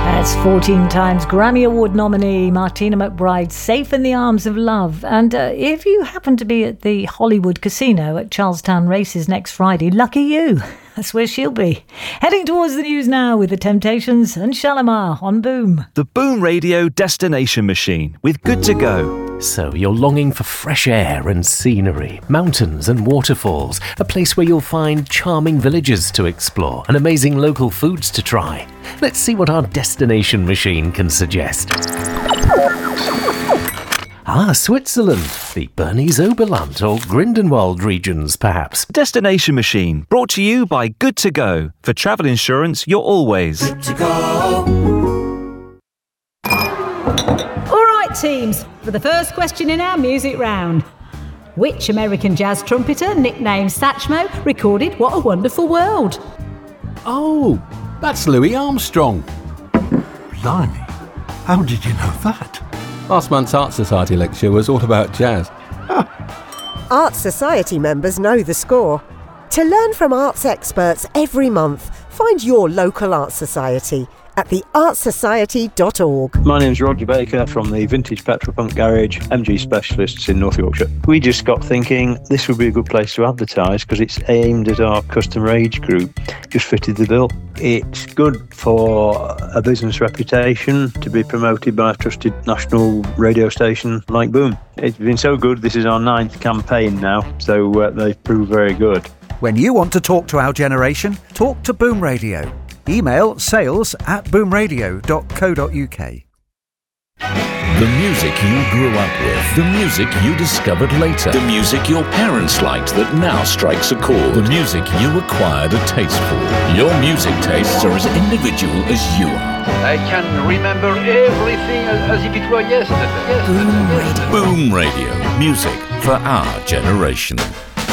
That's 14 times Grammy Award nominee Martina McBride, Safe in the Arms of Love. And if you happen to be at the Hollywood Casino at Charlestown Races next Friday, lucky you. That's where she'll be. Heading towards the news now with The Temptations and Shalimar on Boom. The Boom Radio Destination Machine with Good to Go. So you're longing for fresh air and scenery, mountains and waterfalls, a place where you'll find charming villages to explore and amazing local foods to try. Let's see what our destination machine can suggest. Switzerland, the Bernese Oberland or Grindelwald regions, perhaps. Destination Machine, brought to you by Good to Go. For travel insurance, you're always good to go. All right, teams, for the first question in our music round. Which American jazz trumpeter, nicknamed Satchmo, recorded What a Wonderful World? Oh, that's Louis Armstrong. Blimey, how did you know that? Last month's Art Society lecture was all about jazz. Art Society members know the score. To learn from arts experts every month, find your local art society at theartsociety.org. My name's Roger Baker from the Vintage Petropunk Garage, MG Specialists in North Yorkshire. We just got thinking this would be a good place to advertise because it's aimed at our customer age group. Just fitted the bill. It's good for a business reputation to be promoted by a trusted national radio station like Boom. It's been so good, this is our 9th campaign now, so they've proved very good. When you want to talk to our generation, talk to Boom Radio. Email sales@boomradio.co.uk. The music you grew up with, the music you discovered later, the music your parents liked that now strikes a chord, the music you acquired a taste for. Your music tastes are as individual as you are. I can remember everything as if it were yesterday. Boom Radio. Boom Radio. Music for our generation.